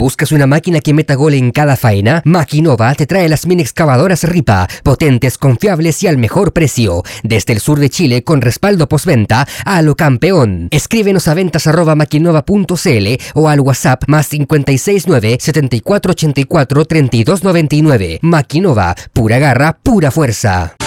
¿Buscas una máquina que meta gol en cada faena? Maquinova te trae las mini excavadoras Ripa, potentes, confiables y al mejor precio. Desde el sur de Chile con respaldo postventa a lo campeón. Escríbenos a ventas@maquinova.cl o al WhatsApp +569 7484 3299. Maquinova, pura garra, pura fuerza.